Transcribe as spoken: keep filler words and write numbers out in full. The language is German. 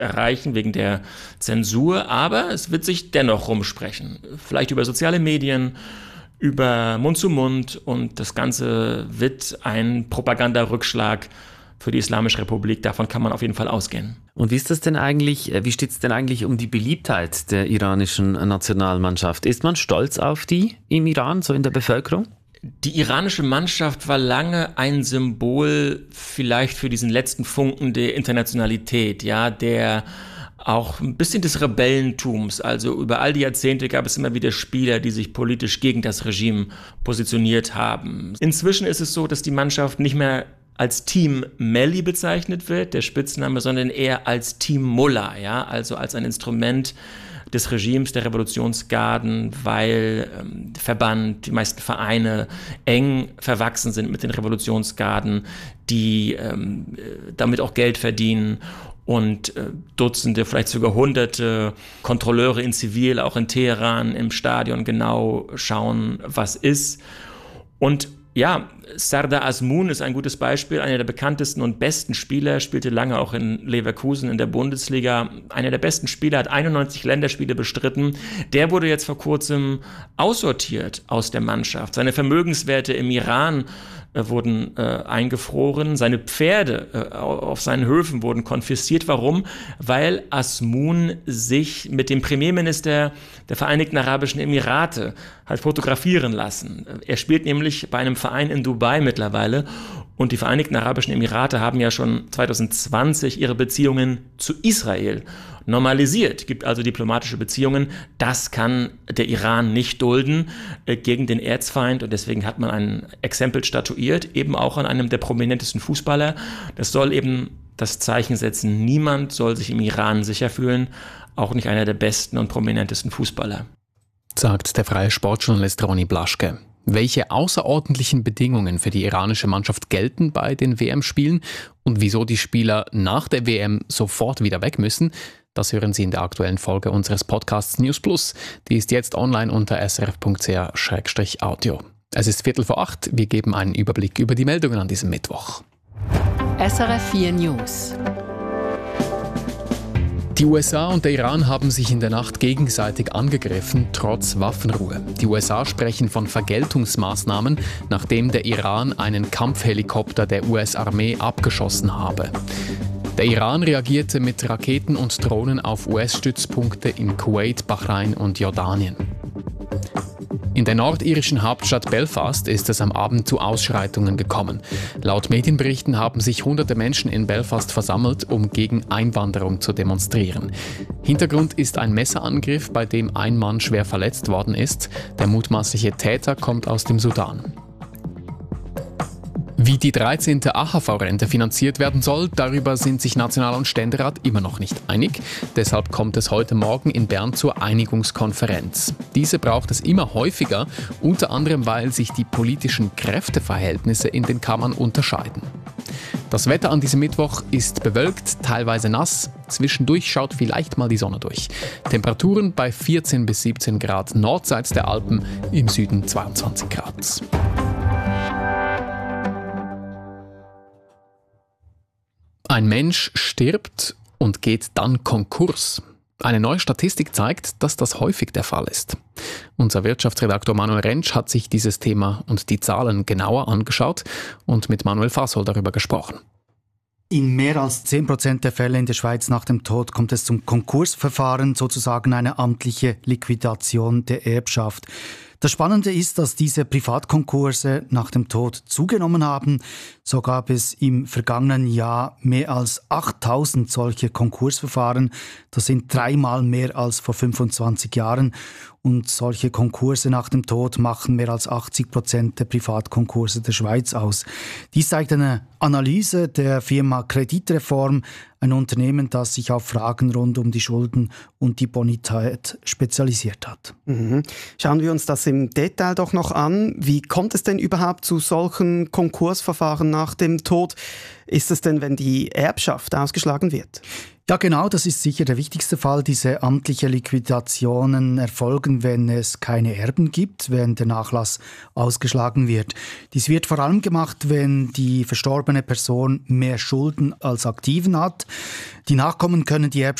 erreichen wegen der Zensur, aber es wird sich dennoch rumsprechen. Vielleicht über soziale Medien, über Mund zu Mund, und das Ganze wird ein Propagandarückschlag für die Islamische Republik. Davon kann man auf jeden Fall ausgehen. Und wie ist das denn eigentlich, wie steht es denn eigentlich um die Beliebtheit der iranischen Nationalmannschaft? Ist man stolz auf die im Iran, so in der Bevölkerung? Die iranische Mannschaft war lange ein Symbol vielleicht für diesen letzten Funken der Internationalität, ja, der auch ein bisschen des Rebellentums. Also über all die Jahrzehnte gab es immer wieder Spieler, die sich politisch gegen das Regime positioniert haben. Inzwischen ist es so, dass die Mannschaft nicht mehr als Team Melli bezeichnet wird, der Spitzname, sondern eher als Team Mullah, ja, also als ein Instrument des Regimes der Revolutionsgarden, weil ähm, der Verband, die meisten Vereine eng verwachsen sind mit den Revolutionsgarden, die ähm, damit auch Geld verdienen und äh, Dutzende, vielleicht sogar Hunderte Kontrolleure in Zivil, auch in Teheran im Stadion genau schauen, was ist. Und ja, Sardar Azmoun ist ein gutes Beispiel, einer der bekanntesten und besten Spieler, spielte lange auch in Leverkusen in der Bundesliga, einer der besten Spieler, hat einundneunzig Länderspiele bestritten. Der wurde jetzt vor kurzem aussortiert aus der Mannschaft. Seine Vermögenswerte im Iran äh, wurden äh, eingefroren, seine Pferde äh, auf seinen Höfen wurden konfisziert. Warum? Weil Azmoun sich mit dem Premierminister der Vereinigten Arabischen Emirate hat fotografieren lassen. Er spielt nämlich bei einem Verein in Dubai mittlerweile, und die Vereinigten Arabischen Emirate haben ja schon zwanzig zwanzig ihre Beziehungen zu Israel normalisiert. Es gibt also diplomatische Beziehungen. Das kann der Iran nicht dulden äh, gegen den Erzfeind, und deswegen hat man ein Exempel statuiert, eben auch an einem der prominentesten Fußballer. Das soll eben das Zeichen setzen, niemand soll sich im Iran sicher fühlen, auch nicht einer der besten und prominentesten Fußballer. Sagt der freie Sportjournalist Ronny Blaschke. Welche außerordentlichen Bedingungen für die iranische Mannschaft gelten bei den W M-Spielen und wieso die Spieler nach der W M sofort wieder weg müssen, das hören Sie in der aktuellen Folge unseres Podcasts News Plus. Die ist jetzt online unter s r f punkt c h slash audio. Es ist Viertel vor acht. Wir geben einen Überblick über die Meldungen an diesem Mittwoch. S R F vier News. Die U S A und der Iran haben sich in der Nacht gegenseitig angegriffen, trotz Waffenruhe. Die U S A sprechen von Vergeltungsmaßnahmen, nachdem der Iran einen Kampfhelikopter der U S-Armee abgeschossen habe. Der Iran reagierte mit Raketen und Drohnen auf U S-Stützpunkte in Kuwait, Bahrain und Jordanien. In der nordirischen Hauptstadt Belfast ist es am Abend zu Ausschreitungen gekommen. Laut Medienberichten haben sich hunderte Menschen in Belfast versammelt, um gegen Einwanderung zu demonstrieren. Hintergrund ist ein Messerangriff, bei dem ein Mann schwer verletzt worden ist. Der mutmaßliche Täter kommt aus dem Sudan. Wie die dreizehnte A H V-Rente finanziert werden soll, darüber sind sich National- und Ständerat immer noch nicht einig. Deshalb kommt es heute Morgen in Bern zur Einigungskonferenz. Diese braucht es immer häufiger, unter anderem weil sich die politischen Kräfteverhältnisse in den Kammern unterscheiden. Das Wetter an diesem Mittwoch ist bewölkt, teilweise nass. Zwischendurch schaut vielleicht mal die Sonne durch. Temperaturen bei vierzehn bis siebzehn Grad nordseits der Alpen, im Süden zweiundzwanzig Grad. Ein Mensch stirbt und geht dann Konkurs. Eine neue Statistik zeigt, dass das häufig der Fall ist. Unser Wirtschaftsredaktor Manuel Rentsch hat sich dieses Thema und die Zahlen genauer angeschaut und mit Manuel Fasol darüber gesprochen. In mehr als zehn Prozent der Fälle in der Schweiz nach dem Tod kommt es zum Konkursverfahren, sozusagen eine amtliche Liquidation der Erbschaft. Das Spannende ist, dass diese Privatkonkurse nach dem Tod zugenommen haben. So gab es im vergangenen Jahr mehr als achttausend solche Konkursverfahren. Das sind dreimal mehr als vor fünfundzwanzig Jahren. Und solche Konkurse nach dem Tod machen mehr als achtzig Prozent der Privatkonkurse der Schweiz aus. Dies zeigt eine Analyse der Firma Kreditreform, ein Unternehmen, das sich auf Fragen rund um die Schulden und die Bonität spezialisiert hat. Mhm. Schauen wir uns das im Detail doch noch an. Wie kommt es denn überhaupt zu solchen Konkursverfahren nach dem Tod? Ist es denn, wenn die Erbschaft ausgeschlagen wird? Ja, genau, das ist sicher der wichtigste Fall. Diese amtliche Liquidationen erfolgen, wenn es keine Erben gibt, wenn der Nachlass ausgeschlagen wird. Dies wird vor allem gemacht, wenn die verstorbene Person mehr Schulden als Aktiven hat. Die Nachkommen können die Erbschaft